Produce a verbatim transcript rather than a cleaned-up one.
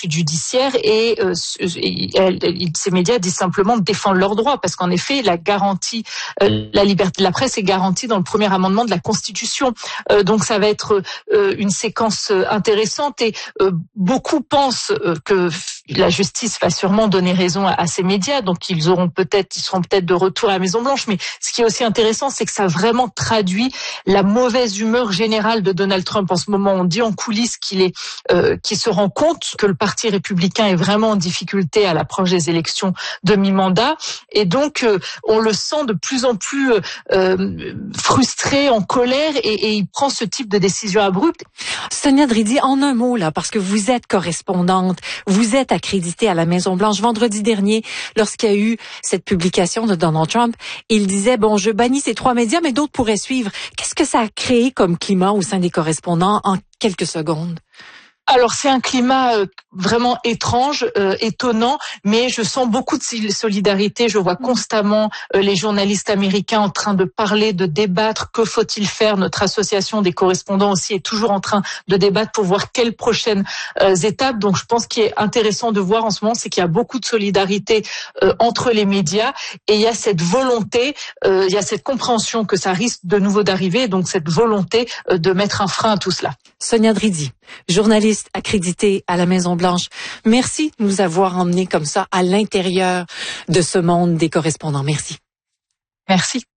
poursuites judiciaires et, euh, et elle, elle, ces médias disent simplement défendre leurs droits parce qu'en effet, la garantie, euh, la liberté de la presse est garantie dans le premier amendement de la Constitution. Euh, donc ça va être euh, une séquence intéressante et euh, beaucoup pensent euh, que la justice va sûrement donner raison à, à ces médias, donc ils auront peut-être, ils seront peut-être de retour à la Maison Blanche. Mais ce qui est aussi intéressant, c'est que ça vraiment traduit la mauvaise humeur générale de Donald Trump en ce moment. On dit en coulisses qu'il est, euh, qu'il se rend compte que le Parti républicain est vraiment en difficulté à l'approche des élections de mi-mandat, et donc euh, on le sent de plus en plus euh, frustré, en colère, et, et il prend ce type de décision abrupte. Sonia Dridi, en un mot là, parce que vous êtes correspondante, vous êtes accréditée à la Maison-Blanche. Vendredi dernier, lorsqu'il y a eu cette publication de Donald Trump, il disait, bon, je bannis ces trois médias, mais d'autres pourraient suivre. Qu'est-ce que ça a créé comme climat au sein des correspondants en quelques secondes? Alors c'est un climat euh, vraiment étrange, euh, étonnant, mais je sens beaucoup de solidarité. Je vois constamment euh, les journalistes américains en train de parler, de débattre. Que faut-il faire? Notre association des correspondants aussi est toujours en train de débattre pour voir quelles prochaines euh, étapes. Donc je pense qu'il est intéressant de voir en ce moment, c'est qu'il y a beaucoup de solidarité euh, entre les médias, et il y a cette volonté, euh, il y a cette compréhension que ça risque de nouveau d'arriver, et donc cette volonté euh, de mettre un frein à tout cela. Sonia Dridi, journaliste accrédité à la Maison-Blanche. Merci de nous avoir emmenés comme ça à l'intérieur de ce monde des correspondants. Merci. Merci.